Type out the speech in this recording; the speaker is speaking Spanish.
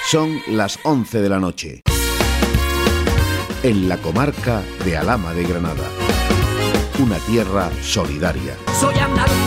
Son las 11 de la noche. En la comarca de Alhama de Granada. Una tierra solidaria. Soy andaluz.